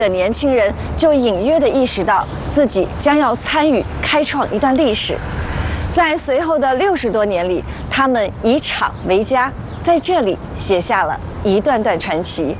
的年轻人就隐约地意识到自己将要参与开创一段历史。在随后的60多年里，他们以厂为家，在这里写下了一段段传奇。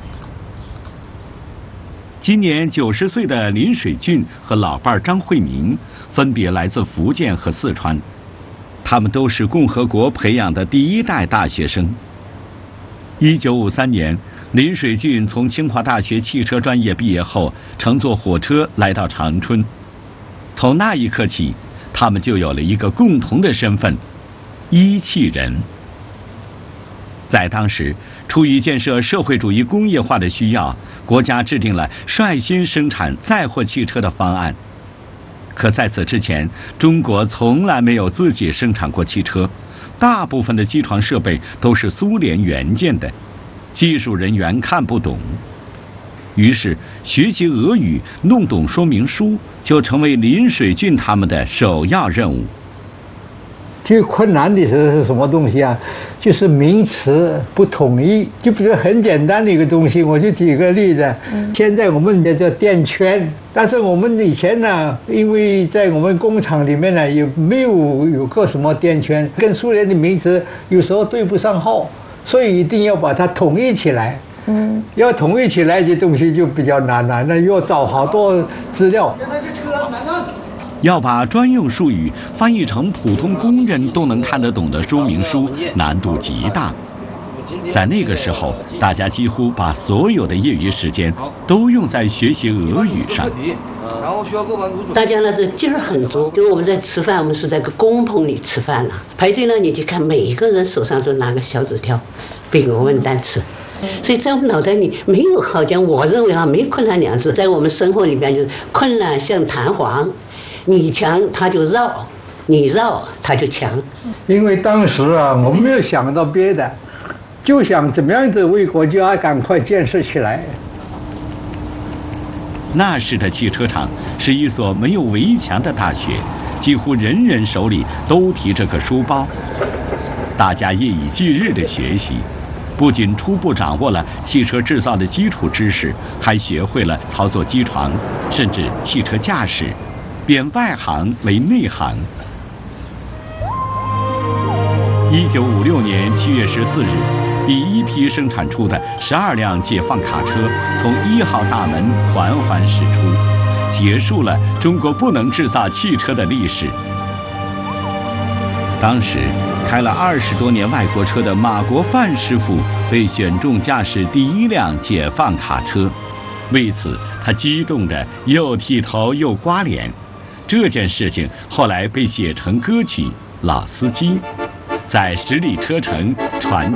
今年90岁的林水俊和老伴张惠明分别来自福建和四川，他们都是共和国培养的第1代大学生。1953年，林水俊从清华大学汽车专业毕业后，乘坐火车来到长春。从那一刻起，他们就有了一个共同的身份——一汽人。在当时，出于建设社会主义工业化的需要，国家制定了率先生产载货汽车的方案。可在此之前，中国从来没有自己生产过汽车，大部分的机床设备都是苏联援建的，技术人员看不懂。于是，学习俄语、弄懂说明书就成为林水俊他们的首要任务。 最困难的是什么东西啊？就是名词不统一。就比如很简单的一个东西，我就举个例子。现在我们叫电圈，但是我们以前呢，因为在我们工厂里面呢，也没有过什么电圈，跟苏联的名词有时候对不上号，所以一定要把它统一起来。要统一起来，这东西就比较难了，那要找好多资料。 要把专用术语翻译成普通工人都能看得懂的说明书，难度极大。在那个时候，大家几乎把所有的业余时间都用在学习俄语上。 大家呢，这劲儿很足。就我们在吃饭，我们是在个工棚里吃饭了，排队呢，你就看每一个人手上都拿个小纸条，背俄文单词。所以在我们脑袋里没有，好像我认为没困难2字，在我们生活里边就是困难像弹簧。你强他就绕，你绕他就强。 因为当时啊，我没有想到别的，就想怎么样子为国家赶快建设起来。 那时的汽车厂是一所没有围墙的大学，几乎人人手里都提着个书包，大家夜以继日地学习，不仅初步掌握了汽车制造的基础知识，还学会了操作机床，甚至汽车驾驶。变外行为内行。1956年7月14日，第一批生产出的12辆解放卡车从1号大门缓缓驶出，结束了中国不能制造汽车的历史。当时开了20多年外国车的马国范师傅被选中驾驶第1辆解放卡车，为此他激动得又剃头又刮脸。这件事情后来被写成歌曲《老司机》，在10里车城传。